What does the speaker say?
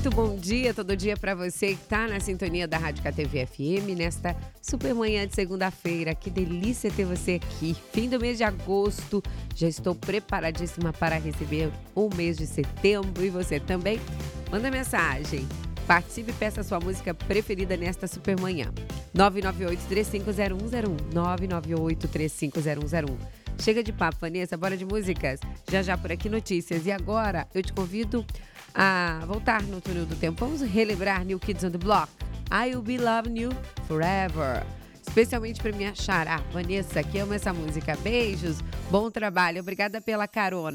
Muito bom dia, todo dia para você que está na sintonia da Rádio KTV FM nesta super manhã de segunda-feira. Que delícia ter você aqui. Fim do mês de agosto, já estou preparadíssima para receber o mês de setembro e você também. Manda mensagem, participe e peça a sua música preferida nesta super manhã. 998-350101, 998-350101. Chega de papo, Vanessa, bora de músicas. Já por aqui notícias. E agora eu te convido a voltar no túnel do tempo. Vamos relembrar New Kids on the Block. I Will Be Loving You Forever. Especialmente para minha xará, Vanessa, que ama essa música. Beijos, bom trabalho, obrigada pela carona.